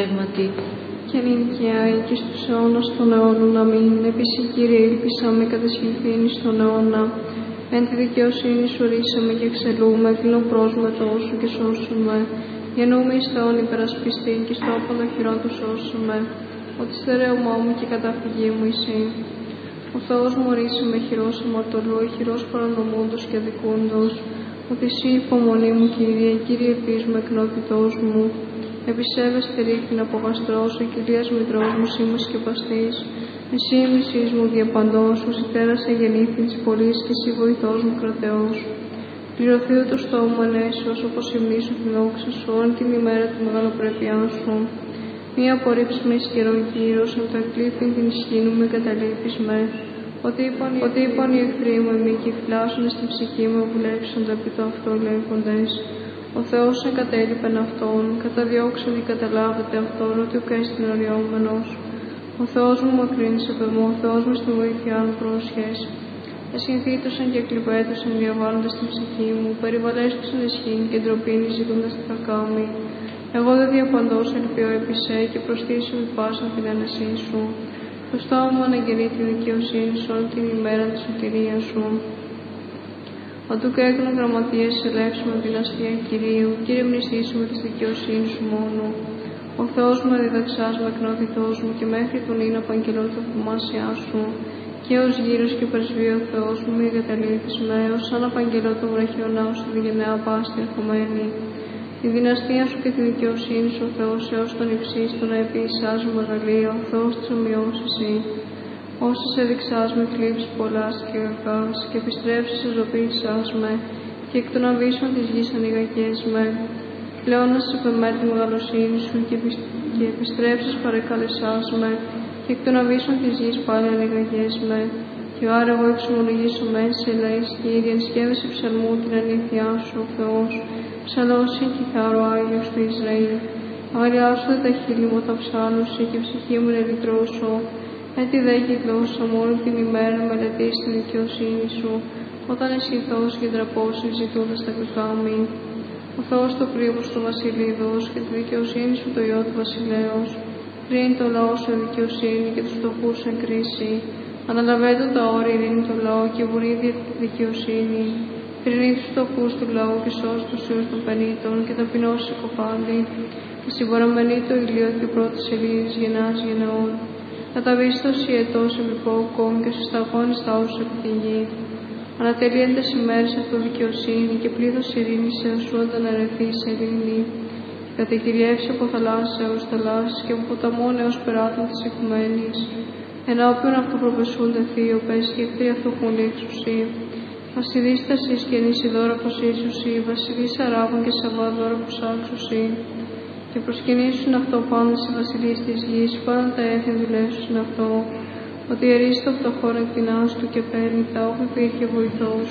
Πνεύματι. Και νυν και στους αιώνας των αιώνων. Αμήν. Επίσης, Κύριε, ήλπισαμε κατεσχυνθήν εις τον αιώνα. Εν τη δικαιοσύνη σου ρίσαμε και εξελούμε, κλείνω πρόσματό σου και σώσουμε. Γεννούμε εις Θεόν υπερασπιστή και στο όπλο χειρό του σώσουμε. Ότι στερέωμά μου και καταφυγή μου εσύ. Ο Θεός μου ρίσαμε χειρός αμαρτωλού, χειρός παρανομούντος και αδικούντος. Ότι εσύ υπομονή μου, Κύριε, Κύριε επίσης εκνότητός μου. Επισέβεστη ρίχνη από γαστρός, ο Κυρίας μητρός μου σήμα σκεπαστής. Εσύ μισής μου διαπαντός, ως η τέρας εγεννήθη της πολλής και εσύ βοηθός μου κρατεός. Πληρωθεί το στόμα μου ενέσιος, όπως υμνήσω τη δόξα σου, όλη την ημέρα τη μεγαλοπρέπειά σου. Μία απορρίψη με ισχυρό Κύριος, αν το εκλείπειν την ισχύ μου με καταλείπεις με. Ότι είπαν οι εχθροί μου εμεί και φυλάσσονται στην ψυχή μου, βουλέψονται επί το αυτό λέγοντες. Ο Θεός εγκατέλειπεν αυτόν, καταδιώξαν ή καταλάβετε αυτόν, ότι ο καίστην οριόμενος. Ο Θεός μου μακρύνησε από μου, ο Θεός μου στη βοήθειά μου πρόσχες. Εσυνθήτωσαν και εκλειπέτωσαν διαβάλλοντας την ψυχή μου, περιβαλέστωσαν εσχήν και ντροπήν ζητούντας τη κακάμη. Εγώ δεν διαπαντός ελπιώ επί σε και προστήσω με πάσα την άνεσή σου. Το στόμα μου αναγγελεί τη δικαιοσύνη σου όλη την ημέρα της σωτηρίας σου. Ότου και έκανα γραμματείες ελέγξουμε την αστεία Κυρίου, Κύριε μνηστήσουμε της δικαιοσύνης σου μόνο. Ο Θεός μου διδαξάς με εκνότητός μου και μέχρι τον είναι απαγγελώ τα θαυμάσια σου. Και ως γύρος και πρεσβείο ο Θεός μου μη εγκαταλείπεις με, ως αν απαγγελώ τον βραχιονά σου τη γενναία πάστη ερχομένη. Τη δυναστεία σου και τη δικαιοσύνη σου ο Θεός έως τον υψίστον επίησάς μου μεγαλεία, ο Θεός της ομοιώσης εσύ. Όσες έδειξάς με θλίψεις πολλάς και κακάς και επιστρέψεις εζωπήσας με και εκ των αβύσσων της γης ανοιγακές με. Πλέον να σε επεμέρει τη μεγαλοσύνη σου και επιστρέψεις παρεκάλεσάς με και εκ των αβύσσων της γης πάλι ανοιγακές με. Και άρα εγώ εξομολογήσω μεν σε λαείς Κύριε, εν σκεύαση ψαλμού την αλήθειά σου ο Θεός, ψαλώσει και χάρο Άγιος του Ισραήλ. Αγριάσου τα χείλη μου τα ψάλωση και η ψυχή μου να λυτρώσω. Έτσι δε κυκλώσα μου όλη την ημέρα μελετείς τη δικαιοσύνη σου, όταν εσύ Θεός και ντραπώσει ζητούντας τα κακά μου. Ο Θεός το πρίβος του βασιλείδος και τη δικαιοσύνη σου το ιό του βασιλέως. Πριν το λαό σου δικαιοσύνη και τους φτωχούς εν κρίση. Αναλαβαίνω τα όρια ειρήνη του λαού και βουρεί δικαιοσύνη. Πριν τους φτωχούς του λαού και σώσει τους ιούς των πενήτων και ταπεινώσει οικοπάντη. Και συμπαραμενεί το ηλίο και πρώτη σελίδη γεννάς γενναιών. Καταβίστος η ετός επιπόκων και στους σταγόνες τα όσους επί τη γη. Ανατελείεντες ημέρες αυτοδικαιοσύνη και πλήθος ειρήνης έως σου ανταναρρεθεί σε ειρήνη. Και κατεκυριεύσει από θαλάσσης έως θαλάσσης και από ποταμών έως περάτων της οικουμένης. Ενώπιον αυτού προπεσούνται θείωπες και εχθροί αυτού έχουν λήξουσι. Βασιλείς τασίς και νησιδόρα προσήσουσι, βασιλείς Αράβων και Σαββαδόρα προσάξουσι. Και προσκυνήσουν αυτό πάντως οι βασιλείς της γης, πάραν τα έθνη δουλεύσουν αυτό. Ότι ερείς το φτωχόν εκτινάς του και παίρνει τα όπου υπήρχε βοηθός.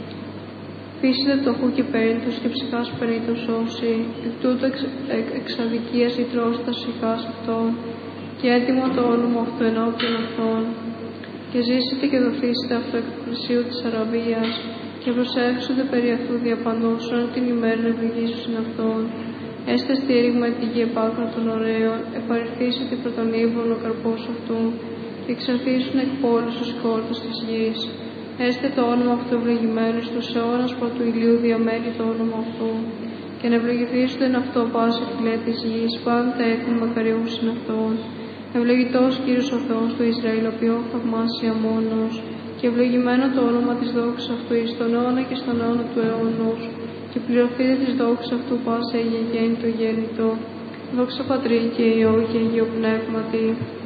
Πείσετε φτωχού και παίρνει τους και ψυχάς παίρνει το σώσει. Εκ τούτου εξαδικίας λυτρώσει τα ψυχάς αυτών. Και έτοιμο το όνομα αυτό ενώπιον αυτών. Και ζήσετε και δοθήσετε αυτό εκ του πλησίου της Αραβίας. Και προσέξονται περί αυτού διαπαντός όλη την ημέρα να ευλογήσουν αυτόν. Έστε στήριγμα τη γη επάκρα των ωραίων, επαρρυθήσετε πρώτον ύβρον ο καρπός αυτού, και εξαρθήσουν εκ πόλης τους κόρτους της γης. Έστε το όνομα αυτού ευλογημένο στους αιώνας πρωτού ηλίου διαμένει το όνομα αυτού. Και να ευλογηθήσουν εν αυτό πάσα φυλέ της γης, πάντα έχουν μακαριούσιν αυτόν. Ευλογητός Κύριος ο Θεός του Ισραήλ, ο οποίος θαυμάσια μόνος, και ευλογημένο το όνομα της δόξης αυτού εις τον αιώνα και στον αιώνα του αιώνος. Και πληρωθείτε της δόξης αυτού πάσα η γέννητο γέννητο. Δόξα Πατρί και Υιό και Αγίο Πνεύματι.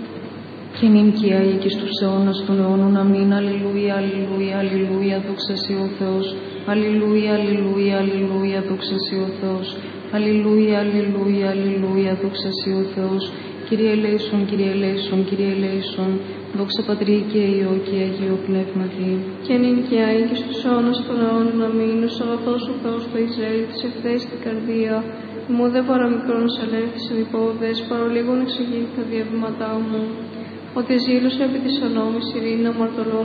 Και νυν και αεί και στους αιώνας των αιώνων. Αμήν. Αλληλούια, αλληλούια, αλληλούια. Δόξα σοι ο Θεός. Αλληλούια, αλληλούια, αλληλούια. Δόξα σοι ο Θεός. Αλληλούια, αλληλούια, αλληλούια. Δόξα σοι ο Θεός. Κύριε ελέησον, Κύριε ελέησον, Κύριε ελέησον. Δόξα Πατρί και Υιό και Αγίο Πνεύματι. Και νυν και αεί και στους αιώνας των αιώνων. Αμήν. Ως αγαθός ο Θεός του Ισραήλ, της ευθέης την καρδία. Μου δε παραμικρόν αλεύθης διπόδες, παρολίγων εξηγεί τα διαβήματά μου. Ότι ζήλωσε επί της ονόμης ειρήνη αμαρτωλών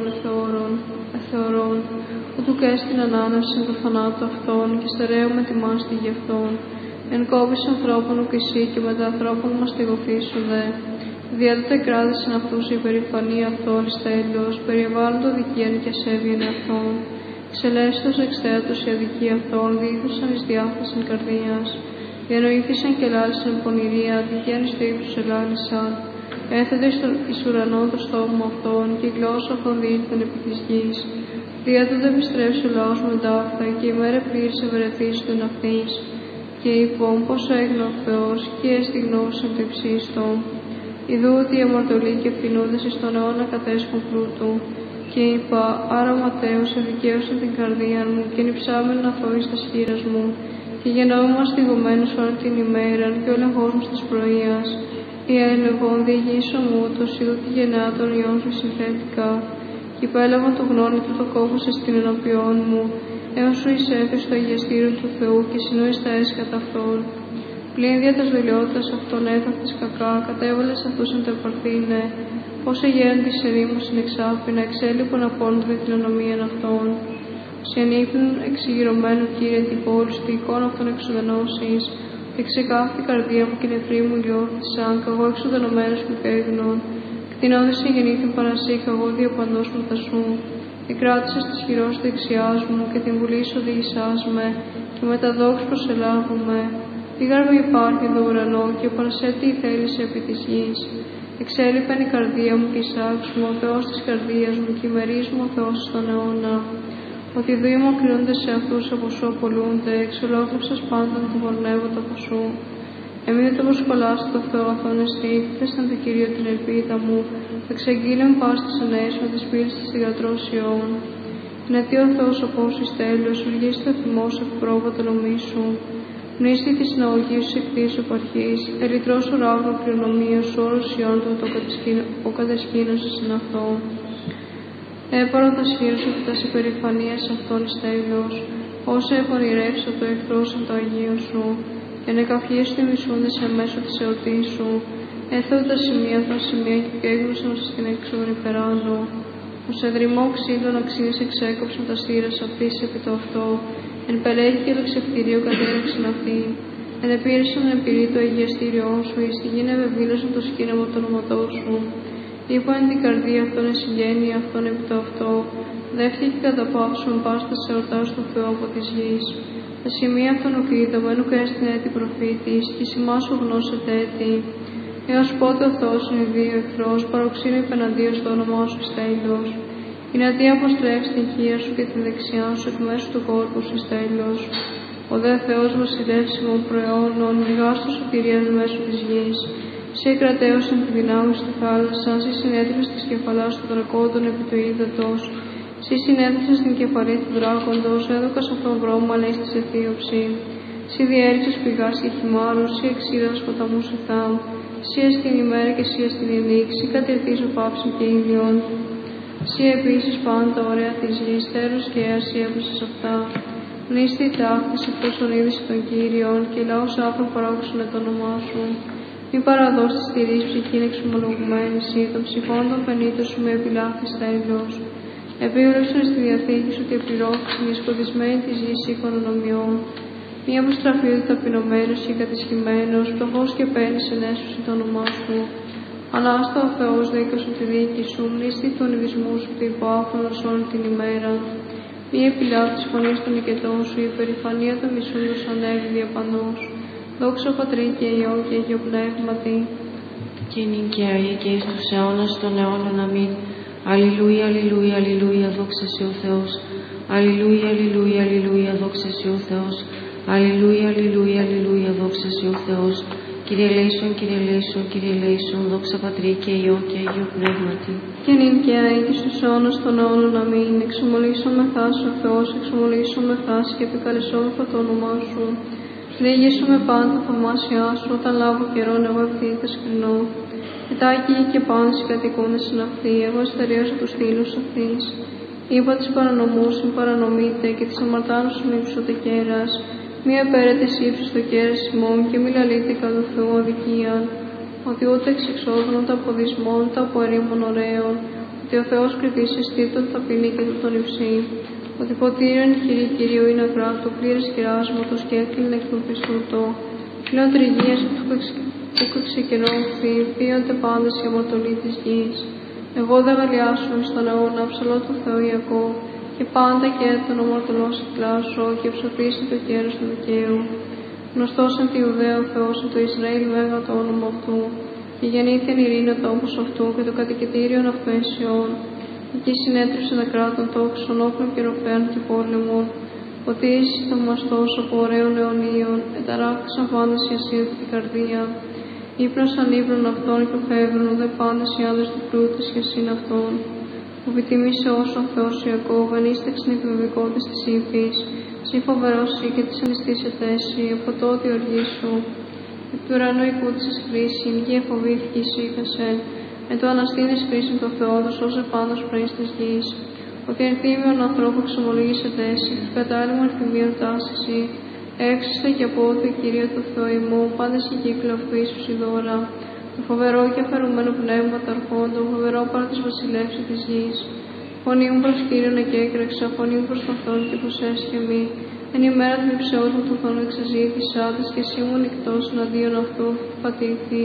εθεωρών, ούτου και στην ανάνευση του θανάτου αυτών και στερέω με τη μάστη γι' αυτόν. Εν κόβεις ανθρώπων ουκ εσύ και μετά ανθρώπων μαστιγωθήσονται. Διάδοτε κράτησαν αυτούς η υπερηφανία αυτών εις τέλος, περιβάλλον το δικαίαν και ασέβειαν αυτών. Ξελέστος εξθέατος η αδικία αυτών, διήθουσαν εις διάθεσιν καρδίας. Διανοήθησαν και λάλησαν πονηρία, δικαίαν εις το ύψος ελάλησαν. Έθετε εις ουρανόν το στόμα αυτών και η γλώσσα αυτών διήλθαν επί της γης. Διάδοτε επιστρέψει ο λαός με ταύτα και η μέρα πλήρης ευερεθίστων αυτής. Και είπον πόσο έγνω ο Θεός και έστι γνώσιν το υψίστον. Ιδού ότι οι αμαρτωλοί και ευθυνούντες εις τον αιώνα κατέσχουν πλούτου. Και είπα, άρα Ματέος εδικαίωσε την καρδία μου και νυψάμενον αθώο εις τας χείρας μου. Και γεννόμουν μαστιγωμένος όλη την ημέρα και ο ελεγχός μου της πρωίας. Η έλεγχον διηγήσω μου ούτως είδω τη γεννά των ιών σου συνθέτικα. Και υπέλαβαν το γνώμη του το κόβος στην ενωπιών μου, έως σου εισέφερε στο αγιαστήριο του Θεού και συνόεις τα έσκατα αυτών. Πλην δια τας δουλειότητας αυτών έθαυτης κακά, κατέβαλες αυτούς εν το επαρθήνε, πώς εγέραν της ερήμου συνεξάφηνα, εξέλιπον απόν την κληρονομίαν αυτών. Σε ανήπνουν εξηγηρωμένου Κύριε την πόλη του εικόνα αυτών εξουδενώσεις, και ξεκάθη καρδία μου και νεφροί μου λιώθησαν, καγώ εξουδενωμένος μου πέγνων. Κτηνώδης γεννήθην παρασύ, καγώ διαπαντός μου τα σου. Και κράτησες της χειρός δεξιάς μου και την βουλή σου διησάς με, και με τα δόξ προσελάβουμε. Λίγαρ με υπάρχει εδώ ουρανό και παρασέτη η θέληση επί της γης. Εξέλιπεν η καρδία μου και εισάξουμε ο Θεός της καρδίας μου και ημερίζουμε ο Θεός στον αιώνα. Ότι οι δύο κρίνονται σε αυτούς από σου απολούνται, εξολόγευσας πάντων του πορνεύοντα από σου. Εμείς το προσκολάσου το Θεό αυτόν εσύ, θέσαν το Κύριο την ελπίδα μου, εξαγγείλεν πας τις ενέες με τις πύλες της θυγατρώσεων. Γιατί ο Θεός ο πόσης τέλος, οργήσει το θυμός εκπρόβατο νομίσου. Μνήστη της συναγωγής σου εκτής επαρχής, ερητρός ουράγνου κληρονομίας, όρος ιών του ο κατεσκήνωσης εν αυτό. Έπαρο τα σχήρως ότι τας υπερηφανίας αυτών εις τέλος, όσα επονηρεύσα το εχθρός εν το Αγίο σου, και νεκαφιές του μισούνται σε μέσω της εορτής σου, έθεω τα σημεία των σημεία και έγνωσαν ως την έξοδον υπεράνω. Ως εδρυμό ξύλων αξίες εξέκοψαν τα στήρας αυτής επί το αυτό, εν πελέγει και το ξεφτηρίο κατέρεξαν αυτή. Εν επήρεσαν επηρεί το αγιαστήριό σου, εις τη γη ευεβήλωσαν το σκήναμα το όνοματό σου. Είπα εν την καρδία αυτόν εσυγγένεια αυτόν επί το αυτό, δεύτηκε κατά πάυσον πάστα σε εορτάς του Θεού από της γης. Τα σημεία αυτών ουκείδαμε, ουκ έστειν έτη προφήτης, και σημά σου γνώσετε έτη. Έως πότε ο Θεός είναι δύο εχθρός, παροξύνει υπεναντίον στο όνομά σου εις τέλος. Είναι αντί αποστρέψει την χείρα σου και την δεξιά σου εκ μέσω του κόρπου σου εις τέλος. Ο δε Θεός βασιλεύσιμων προαιώνων, λιγάστο σωτηρία μέσω της γης. Σε κρατέωσαν τη δυνάμει στη θάλασσα, σε συνέδρισε τη κεφαλά του δρακόντων επί του ύδατος. Σε συνέδρισε στην κεφαλή του δράκοντος, έδωκα σε αυτόν βρώμα, λέει στη αιθίωψη. Σε διέριξε πηγάς και χυμάρους, σε εξήρας ποταμού Εθάμ. Σε στην ημέρα και σε στην ενήξη, κατηρτίζω πάψη και ήλιον. Σε επίσης πάντα ωραία της γης, τέλος και έαση έβρισες αυτά. Μνήστη η τάχτη σε αυτός τον είδηση των Κύριων, και λαός άφρον παράξουνε το όνομά σου. Μην παραδώσεις τη ρίζη ψυχήν εξομολογουμένη σύ, των ψυχών των πενήτων σου με επιλάχθης τέλος. Επίβλεψαν στη διαθήκη σου και πληρώθησαν οι σκοτισμένοι της γης οικονομιών. Μη αποστραφεί του ταπεινωμένος και κατησχημένος, φτωχός και παίρνεις ενέσωση το όνομά σου. Ανάστα ο Θεός δίκασον τη δίκη σου, μνήστη των ειδισμού σου και υπόφωνος όλη την ημέρα. Μη επιλάβει της φωνής των οικετών σου, η υπερηφανία των μισούντος ανέβη διαπανώς. Δόξα Πατρί και Υιό και Αγίο Πνεύματι. Και νυν και αεί και εις τους αιώνας των αιώνων. Αμήν. Αλληλούια, αλληλούια, αλληλούια, δόξα σοι ο Θεός. Αλληλούια, αλληλούια, αλληλούια, δόξα σοι ο Θεός. Αλληλούια, αλληλούια, αλληλούια, δόξα σοι ο Θεός. Κύριε ελέησον, Κύριε ελέησον, Κύριε ελέησον, δόξα Πατρί και Υιό και Αγίο Πνεύματι. Και νυν και αεί και στους αιώνας των αιώνων. Αμήν. Εξομολύσομεθά ο Θεός, εξομολύσομεθά και επικαλεσόμεθα το όνομά σου. Διηγήσουμε πάντα θαυμάσια σου, όταν λάβω καιρόν εγώ ευθύνη θα σκρινώ. Ετάκι και πάντες οι κατοικούντες στην αυτή, εγώ εστερέωσα τους φίλους αυτής. Είπα τις παρανομούς μην παρανομείτε και τις αμαρτάνους μην υψωτε κέρας. Μη απέρετε ύψους το κέρας ημών και μη λαλείτε κατά του Θεού αδικίαν. Ότι ούτε εξ εξόδων ούτε από δυσμών ούτε από ερήμων ωραίων. Ότι ο Θεός κριτής εστίτων ταπεινή και του τον υψή. Ότι ποτήριον χειρή Κυρίου είναι αγράτο, πλήρες κεράσματος και έκλεινε εκ του πιστούτο. Λεωτρυγίας που ξεκαινώθη, πίονται πάντες οι αμαρτωλοί της γης. Εγώ δε γαλλιάσω εις τον αιώνα, ψαλώ του Θεού Ιακώβ, και πάντα και τον αμαρτωλό συκλάσω, και ψωθήσει το κέρος του δικαίου. Γνωστός εν τη Ιουδαία ο Θεός, εν το Ισραήλ μέγα το όνομα αυτού, και γεννήθη εν ειρήνη ο τόπος αυτού, και το κατοικητήριον αυτού εν Σιών. Εκεί συνέτριψε τα κράτων τόξων, όπλων και ροπέων και πόλεμων. Ότι είσαι θαυμαστός από ωραίων αιωνίων, εταράχθησαν πάντες η ασύνθετη καρδία. Ήπνωσαν ύπνων αυτών και φεύγουν, δε πάντες οι άντρες του πλούτης και ασύν αυτών. Που βιτιμήσε όσο ο Θεός Ιακώβ, ενίστεξαν οι επιβεβικότες της ύφης. Συ φοβερός ή και της ανιστήσεται εσύ, από τότε οργή σου. Εκ του ουρανού οικούτησες χρήση, γη εφοβήθηκε η σύγχασε. Εν το αναστήνες χρήσιν το Θεόδος, ως επάντως πρέν της γης. Ότι ενθύμιον ανθρώπου εξομολογήσεται εσύ, του κατάλληλου ενθυμίων τάσηση. Έξισε και από ό,τι Κυρίω το Θεό ημού, πάντες η κύκλο αυτού ίσους η δώρα. Το φοβερό και αφαιρουμένο πνεύμα τα αρχόντων, φοβερό παρά της βασιλεύσης της γης. Φωνή μου προς Κύριον εκέκρεξα, φωνή μου προς αυτόν και προς έσχεμη. Εν ημέρα του υψεώς μου του θόνου εξεζήτησα, της και εσύ μου νυχτός εναντίον αυτού πατήθη.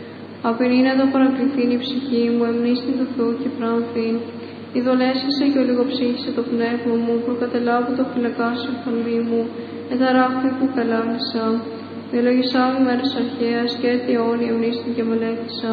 Απεινή να το παρακληθήν η ψυχή μου, εμνίστην του Θεού και πράνθην. Ιδωλέσχησε και ολιγοψύχησε το πνεύμα μου, προκατελάβω το φυλακάσιο φωνή μου, εταράχθη που καλάλησα. Διαλογισά μου μέρες αρχαίας και έτη αιώνια εμνίστην και μελέτησα.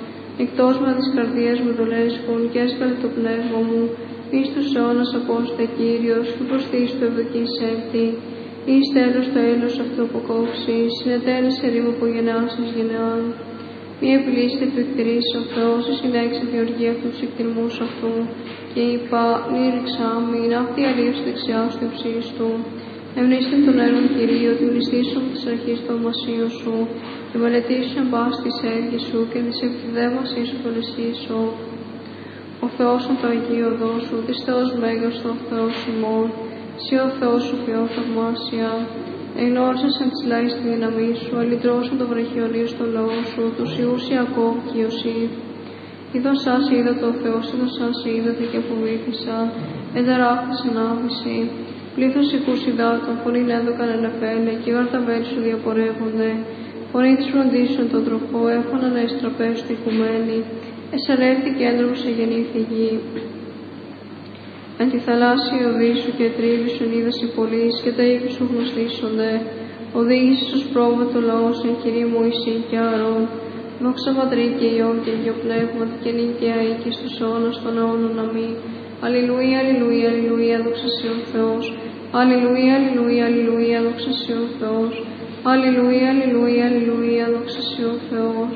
Εκτός με της καρδίας μου δολέσχουν και έσκαλε το πνεύμα μου, εις τους αιώνας απόστε Κύριος, και προς τη εις του ευδοκής έκτη. Εις τέλος το έλος αυτού αποκόψει, συνετέλεσε ρήμα από γενεάς εις γενεάν. Μη επιλύσετε του εκτηρήσει ο Θεός, η συνέχισε τη οργή αυτού τους εκτιρμούς αυτού. Και είπα, μη ρίξάμι, να αυτή η αλήθεια δεξιά σου υψής του. Ευνήστε τον έργον Κυρίω, τη μνηστήσου από της αρχής το ομασίου σου, και μελετήσου εν πάση της έργης σου, και της επιθυδεύμασή σου το λυσίσου. Ο Θεός εν το Αγίο οδό σου, της Θεός μέγας ο Θεός ημών, σύ ο Θεός σου ποιό θαυμάσια. Εγνώρισες εν της λάης τη δύναμή σου, αλυτρώσουν το βραχιονίο στο λαό σου, τους Ιούς Ιακώβ και Ιωσήφ. Είδον σας είδα το Θεός, είδον σας είδατε και αποβήθησα, ενταράχθης ανάβηση. Πλήθος οικούς υδάτων, φωνήν έδωκαν ενεφέλε, και οι γαρταβέλοι σου διαπορεύονται. Φωνή της φροντίσεων τον τροχό, έχωνα να εστραπέσουν τη οικουμένη. Εσαλεύθη και έντροπος εγεννήθη γη. Εν τη θαλάσσια οδή σου και τρίβησον είδας οι πολλείς, και τα ύφη σου γνωστήσονται. Οδήγησες ως πρόβατο λαός εν Κυρί μου Ισή και Αρών. Δόξα Πατρί και Υιόν και Αγίο Πνεύματι και νυν και αεί και στους αιώνας των αιώνων αμήν. Αλληλούια, αλληλούια, αλληλούια, δόξα σοι ο Θεός. Αλληλούια, αλληλούια, αλληλούια, δόξα σοι ο Θεός. Αλληλούια, αλληλούια, αλληλούια, δόξα σοι ο Θεός.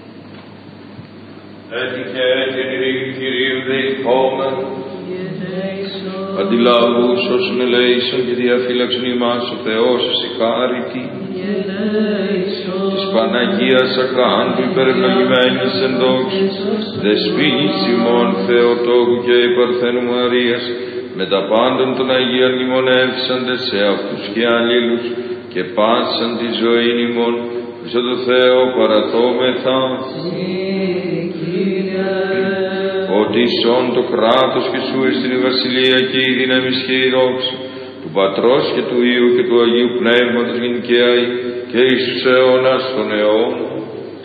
Έτυχε την ειρήνη Κυρίου δεηθόμεν, αντιλάβους όσων ελέησον και διαφύλαξον ημάς ο Θεός εσύ χάρητη. Της Παναγίας Ακράντου υπερευλογημένης εν δόξη, δεσποίνης ημών Θεοτόκου και η Παρθένου Μαρίας, με τα πάντων των Αγίων μνημονεύσαντες σε αυτούς και αλλήλους, και πάσαν τη ζωή ημών, στο το Θεό παρατώμεθα. Ότι σών το κράτος και σου εστιν η βασιλεία και η δύναμη και η δόξα, του Πατρός και του Υιού και του Αγίου Πνεύματος γιν και αεί, και εις τους αιώνας των αιώνων.